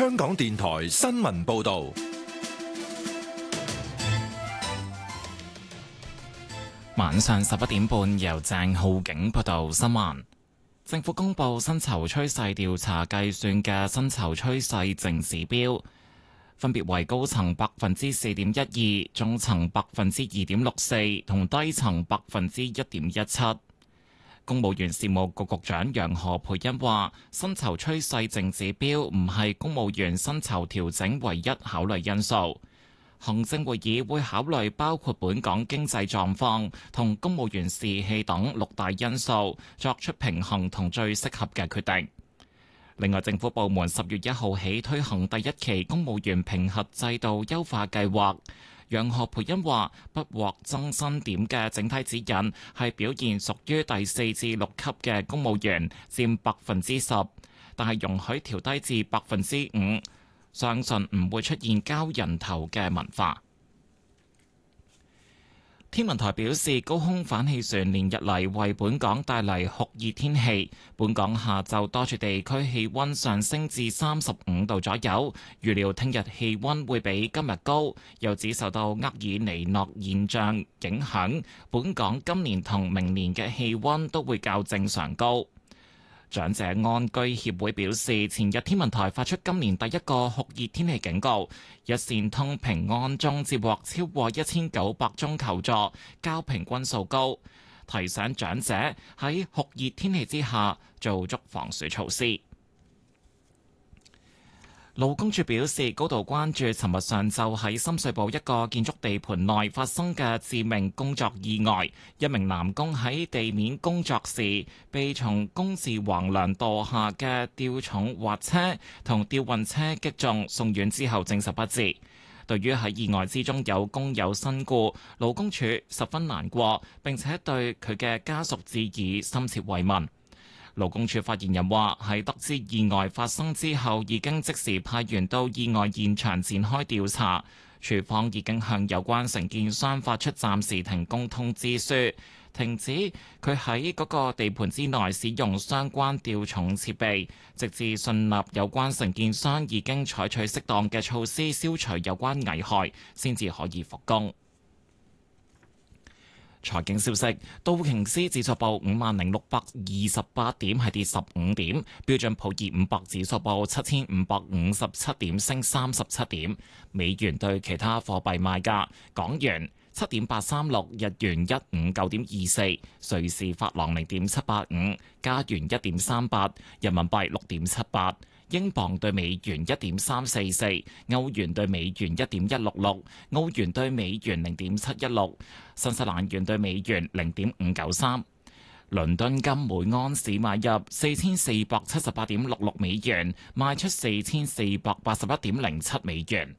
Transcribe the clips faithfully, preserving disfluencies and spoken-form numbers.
香港電台新聞報道。 晚上十一點半，由鄭浩景報道新聞。政府公布薪酬趨勢調查計算嘅薪酬趨勢淨指標，分別為高層百分之四點一二，中層百分之二點六四，同低層百分之一點一七。公務員事務局局長楊何蓓茵話：薪酬趨勢淨指標唔係公務員薪酬調整唯一考慮因素。行政會議會考慮包括本港經濟狀況同公務員士氣等六大因素，作出平衡同最適合嘅決定。另外，政府部門十月一號起推行第一期公務員評核制度優化計劃。楊何蓓茵話：不獲增薪點嘅整體指引係表現屬於第四至六級嘅公務員，佔百分之十，但係容許調低至百分之五。相信唔會出現交人頭嘅文化。天文台表示，高空反氣旋連日嚟為本港帶嚟酷熱天氣，本港下晝多處地區氣溫上升至三十五度左右，預料聽日氣溫會比今日高。又指受到厄爾尼諾現象影響，本港今年同明年嘅氣溫都會較正常高。長者安居協會表示，前日天文台發出今年第一個酷熱天氣警告，一線通平安鐘接獲超過一千九百宗求助，較平均數高，提醒長者喺酷熱天氣之下做足防暑措施。勞工處表示，高度關注尋日上晝喺深水埗一個建築地盤內發生嘅致命工作意外，一名男工喺地面工作時被從工字橫梁墮下嘅吊重滑車同吊運車擊中，送院之後證實不治。對於喺意外之中有工友身故，勞工處十分難過，並且對佢嘅家屬致以深切慰問。勞工處發言人話：喺得知意外發生之後，已經即時派員到意外現場展開調查。處方已經向有關承建商發出暫時停工通知書，停止佢喺嗰個地盤之內使用相關吊重設備，直至信納有關承建商已經採取適當嘅措施消除有關危害，先至可以復工。財經消息，道瓊斯指數報五萬零六百二十八點，係跌十五點；標準普爾五百指數報七千五百五十七點，升三十七點。美元對其他貨幣賣價：港元七點八三六，日元一五九點二四，瑞士法郎零點七八五，加元一點三八，人民幣六點七八。英鎊對美元一點三四四，歐元對美元一點一六六，澳元對美元零點七一六，新西蘭元對美元零點五九三。倫敦金每安士買入四千四百七十八點六六美元，賣出四千四百八十一點零七美元。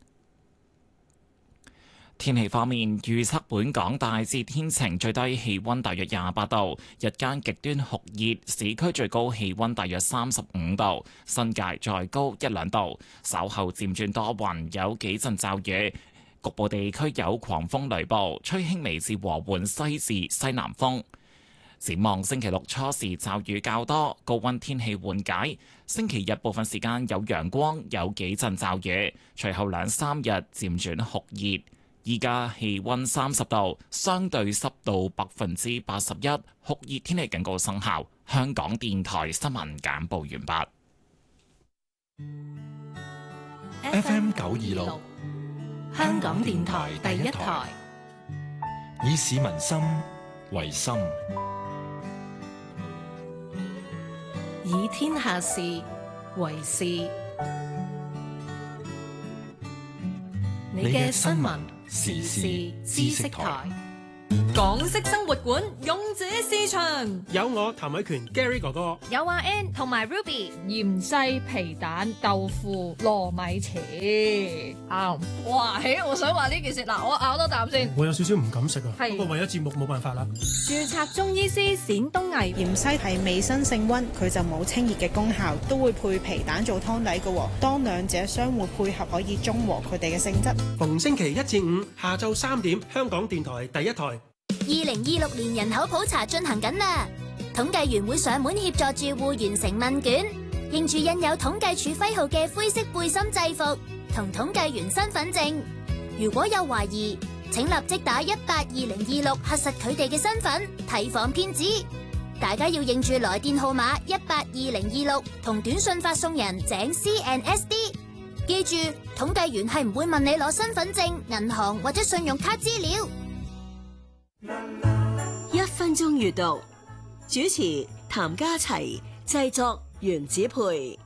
天氣方面，預測本港大致天晴，最低氣溫大約廿八度，日間極端酷熱，市區最高氣溫大約三十五度，新界再高一兩度。稍後漸轉多雲，有幾陣驟雨，局部地區有狂風雷暴，吹輕微至和緩西至西南風。展望星期六初時驟雨較多，高溫天氣緩解。星期日部分時間有陽光，有幾陣驟雨，隨後兩三日漸轉酷熱。依家氣溫三十度，相對濕度百分之八十一，酷熱天氣警告生效。香港電台新聞簡報完畢。 F M 九二六， 香港電台第一台， 以市民心為心， 以天下事為事。你嘅新聞時事知識台， 港式生活館勇者市場， 有我譚偉權 Gary 哥哥， 有阿 Ann 同埋 Ruby， 芫茜皮蛋豆腐糯米糍啱。 哇！嘿，我想話呢件事嗱，我咬多啖先。 我有少少唔敢食啊， 係不過為咗節目冇辦法啦。 註冊中醫師冼東毅， 芫茜係味辛性溫，佢就冇清熱嘅功效，都會配皮蛋做湯底嘅。當兩者相互配合，可以中和佢哋嘅性質。 逢星期一至五下晝三點，香港電台第一台。 二零二六年人口普查進行緊啦，統計員會上門協助住戶完成問卷， 認住印有統計處徽號嘅灰色背心制服同統計員身份證。如果有懷疑，請立即打一八二零二六核實佢哋嘅身份，提防騙子。大家要認住來電號碼一八二零二六同短信發送人井 C N S D。記住，統計員係唔會問你攞身份證、銀行或者信用卡資料。 一分鐘閱讀，主持譚家齊，製作袁子培。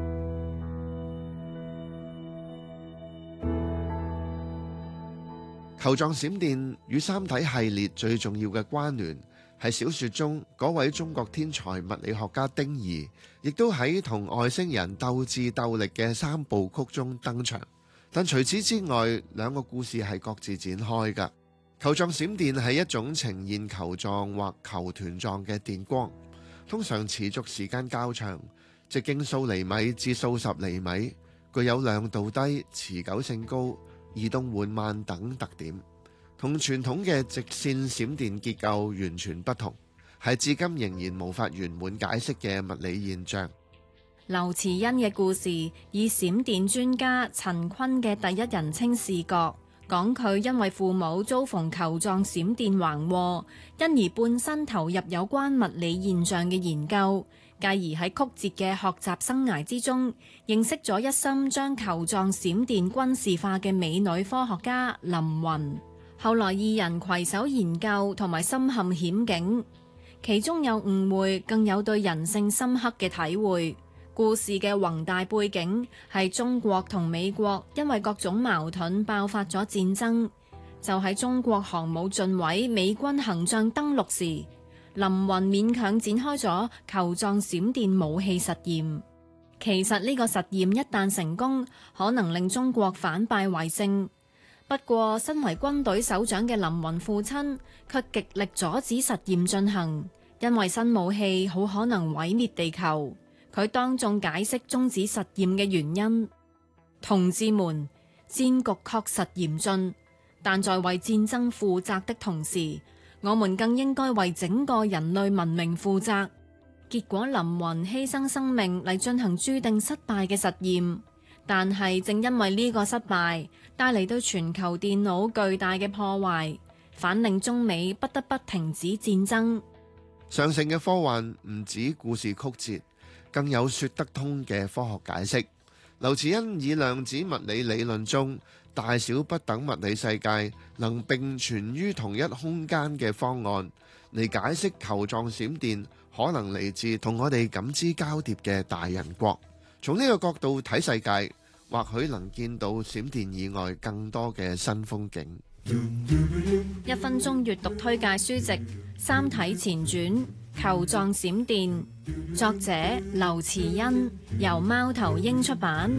球狀閃電與三體系列最重要嘅關聯係小說中嗰位中國天才物理學家丁儀，亦都喺同外星人鬥智鬥力嘅三部曲中登場。但除此之外，兩個故事係各自展開㗎。球狀閃電係一種呈現球狀或球團狀嘅電光，通常持續時間較長，直徑數厘米至數十厘米，具有亮度低、持久性高、移動緩慢等特點，同傳統嘅直線閃電結構完全不同，係至今仍然無法圓滿解釋嘅物理現象。 劉慈欣嘅故事以閃電專家陳坤嘅第一人稱視角，講佢因為父母遭逢球狀閃電橫禍，因而半身投入有關物理現象嘅研究，繼而喺曲折嘅學習生涯之中，認識咗一心將球狀閃電軍事化嘅美女科學家林雲。後來二人攜手研究同埋深陷險境，其中有誤會，更有對人性深刻嘅體會。故事嘅宏大背景係中國同美國因為各種矛盾爆發咗戰爭，就喺中國航母進位、美軍行將登陸時，林雲勉強展開咗球狀閃電武器實驗。其實呢個實驗一旦成功，可能令中國反敗為勝。不過身為軍隊首長嘅林雲父親卻極力阻止實驗進行，因為新武器好可能毀滅地球。佢當眾解釋終止實驗嘅原因：同志們，戰局確實嚴峻，但在為戰爭負責的同時，我們更應該為整個人類文明負責。結果林雲犧牲生命嚟進行注定失敗嘅實驗，但係正因為呢個失敗帶嚟對全球電腦巨大嘅破壞，反令中美不得不停止戰爭。 上乘嘅科幻唔止故事曲折，更有說得通嘅科學解釋。劉慈欣以量子物理理論中大小不等物理世界能並存於同一空間嘅方案嚟解釋球狀閃電可能嚟自同我哋感知交疊嘅大人國。從呢個角度睇世界，或許能見到閃電以外更多嘅新風景。 一分鐘閱讀推介書籍《三體前傳：球狀閃電》，作者劉慈欣，由貓頭鷹出版。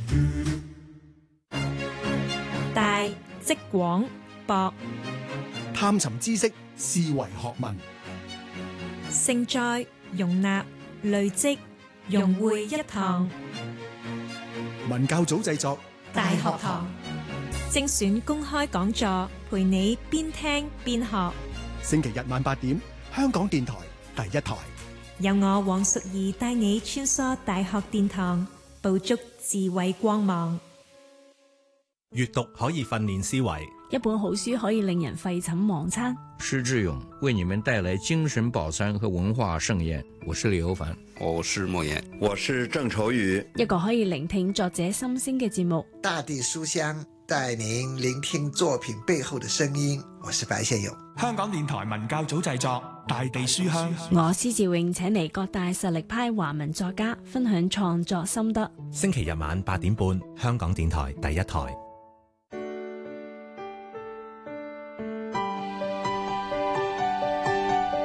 大即廣，博探尋知識，思維學問， 盛載容納累積融會一堂。 文教組製作， 大學堂精選公開講座，陪你邊聽邊學。 星期日晚八點，香港電台第一台， 由我黃淑儀帶你穿梭大學殿堂，捕捉智慧光芒。 閱讀可以訓練思維， 一本好書可以令人廢寢忘餐。 施志勇為你們帶來精神飽餐和文化盛宴。我是李歐凡， 我是莫言，我是鄭愁予。 一個可以聆聽作者心聲嘅節目。 大地書香帶您聆聽作品背後的聲音。我是白先勇。 香港電台文教組製作《大地書香》。 我施志榮請嚟各大實力派華文作家分享創作心得。 星期日晚八點半，香港電台第一台。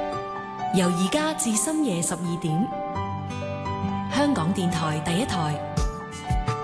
由而家至深夜十二點，香港電台第一台。